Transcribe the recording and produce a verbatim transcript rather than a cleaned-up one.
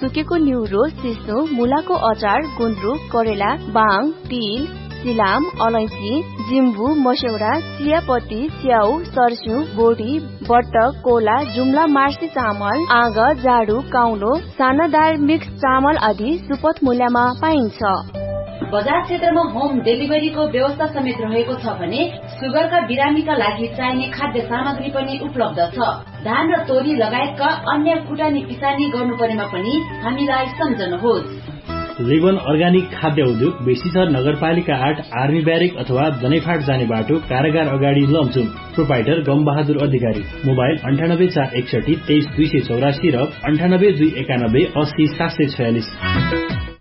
सुकेको न्युरो, सिस्नो, मुलाको अचार, गुन्द्रुक, करेला, बाङ, तिल, सिलाम, अलैँची, जिम्बु, मस्यौरा, चियापत्ती, च्याउ, सर्स्यु, बोडी, बटक, कोला, जुम्ला मार्सी चामल, आग, जाडु, काउलो, साना दाल मिक्स चामल आदि सुपथ मूल्यमा पाइन्छ। बजार क्षेत्रमा होम डेलिभरीको व्यवस्था समेत रहेको छ भने सुगरका बिरामीका लागि चाहिने खाद्य सामग्री पनि उपलब्ध छ। धान र तोरी लगायतका अन्य कुटानी पिसानी गर्नु परेमा पनि हामीलाई सम्झनुहोस्। लिबन अर्गानिक खाद्य उद्योग बेसीथर नगरपालिका आठ आर्मी ब्यारेक अथवा दनैफाट जाने बाटो कारागार अगाडि लमचुम। प्रोपाइटर गम बहादुर अधिकारी। मोबाइल अन्ठानब्बे चार एकसठी तेइस दुई सय चौरासी र अन्ठानब्बे दुई एकानब्बे अस्सी सात सय छयालिस।